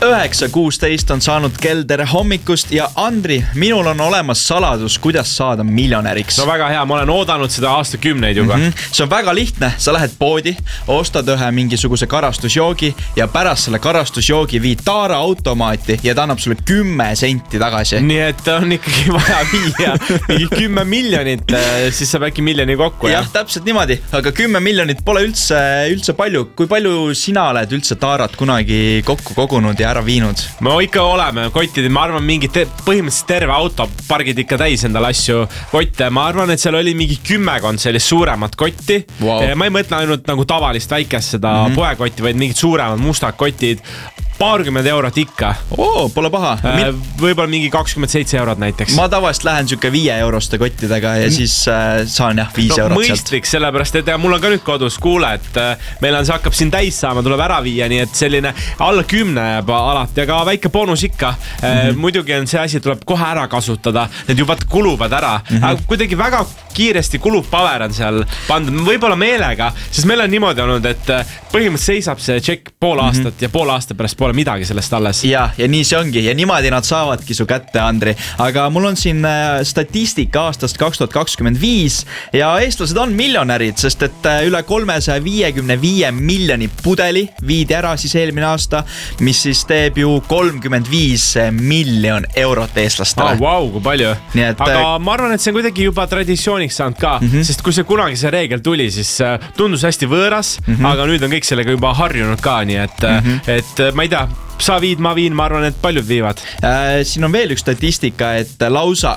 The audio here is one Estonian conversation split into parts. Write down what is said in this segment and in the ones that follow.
9:16 on saanud kell, tere hommikust ja Andri, minul on olemas saladus, kuidas saada miljonäriks. No väga hea, ma olen oodanud seda aastakümneid juba. See on väga lihtne, sa lähed poodi, ostad ühe mingisuguse karastusjoogi ja pärast selle karastusjoogi viid Taara automaati ja ta annab sulle 10 senti tagasi. Nii et on ikkagi vaja viia mingi 10 miljonit, siis saab äkki miljoni kokku. Jah, täpselt niimoodi, aga 10 miljonit pole üldse palju. Kui palju sina oled üldse Taarat kunagi kokku kogunud ja ära viinud? Me ikka oleme kottid, ma arvan mingi põhimõtteliselt terve auto pargid ikka täis endal asju kotte. Ma arvan, et seal oli mingi 10 sellist suuremat kotti. Wow. Ma ei mõtle ainult nagu tavalist väikest seda poekotti, vaid mingid suuremad mustad kotid. 20 eurot ikka. Pole paha. Võib-olla mingi 27 eurot näiteks. Ma tavaliselt lähen siuke 5 euroste kottidega ja siis saan 5 eurot sealt. Mõistlik, sellepärast, et mul on ka nüüd kodus kuule, et meil on see hakkab siin täis saama, tuleb ära viia, nii et selline alla 10 jääb alati, aga väike bonus ikka. Muidugi on see asi, tuleb kohe ära kasutada, need juba kuluvad ära. Aga kuidagi väga kiiresti kulub paver on seal pandud, võib-olla meelega, sest meil on niimoodi olnud, et põhimõtteliselt seisab see tšekk pool aastat ja pool aasta pärast pole midagi sellest alles. Ja nii see ongi ja niimoodi nad saavadki su kätte, Andri. Aga mul on siin statistika aastast 2025 ja eestlased on miljonärid, sest et üle 355 miljoni pudeli viidi ära siis eelmine aasta, mis siis teeb ju 35 miljon eurot eestlastele. Vau, kui palju. Aga ma arvan, et see on kuidagi juba traditsiooniks saanud ka, sest kui see kunagi see reegel tuli, siis tundus hästi võõras, aga nüüd on kõik sellega juba harjunud ka, nii et ma ei tea, sa viid, ma viin, ma arvan, et paljud viivad. Siin on veel üks statistika, et lausa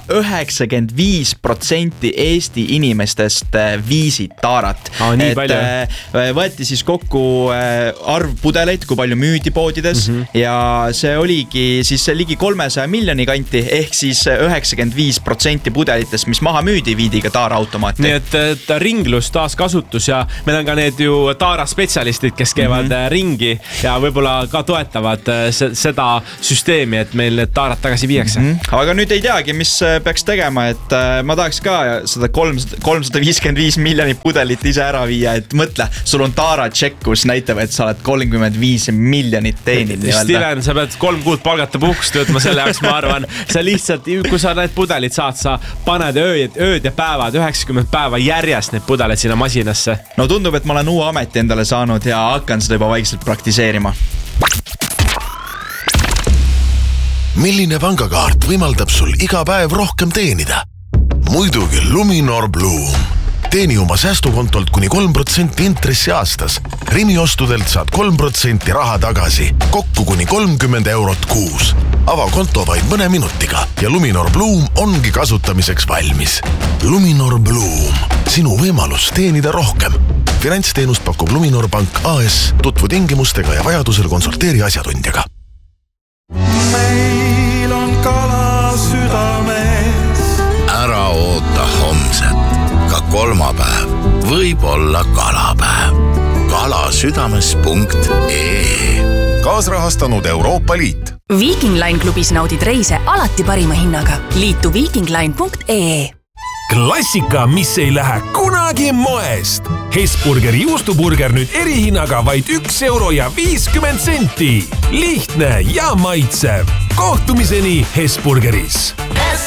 95% Eesti inimestest viisid Taarat. Nii palju. Võeti siis kokku arv pudeleid, kui palju müüdi poodides ja see oligi siis ligi 300 miljoni kanti, ehk siis 95% pudelitest, mis maha müüdi, viidi ka Taara automaati. Nii et ringlus, taaskasutus ja meil on ka need ju Taara spetsialistid, kes käivad ringi ja võib-olla ka toetavad seda süsteemi, et meil need Taarat tagasi viiakse. Aga nüüd ei teagi, mis peaks tegema, et ma tahaks ka seda 355 miljonit pudelit ise ära viia, et mõtle, sul on Taara tšekk, kus näitab, et sa oled 35 miljonit teenid. Stilen, sa pead 3 kuud palgata puhkust võtma selle jaoks, ma arvan. Sa lihtsalt, kui sa need pudelid saad, sa paned ööd ja päevad, 90 päeva järjest need pudelid sinna masinasse. No tundub, et ma olen uue ameti endale saanud ja hakkan seda juba vaikselt praktiseerima. Milline pangakaart võimaldab sul iga päev rohkem teenida? Muidugi Luminor Bloom. Teeni oma säästukontolt kuni 3% intressi aastas. Rimi ostudelt saad 3% raha tagasi, kokku kuni 30 eurot kuus. Ava konto vaid mõne minutiga ja Luminor Bloom ongi kasutamiseks valmis. Luminor Bloom. Sinu võimalus teenida rohkem. Finantsteenust pakub Luminor Pank AS. Tutvu tingimustega ja vajadusel konsulteeri asjatundjaga. Meil on kala südames. Ära oota homset. Ka kolmapäev võib olla kalapäev. Kalasüdames.ee Kaasrahastanud Euroopa Liit. Viking Line klubis naudid reise alati parima hinnaga. Liitu vikingline.ee Klassika, mis ei lähe kunagi moest. Hesburgeri juustuburger nüüd erihinnaga vaid 1 euro ja 50 senti. Lihtne ja maitsev. Kohtumiseni Hesburgeris.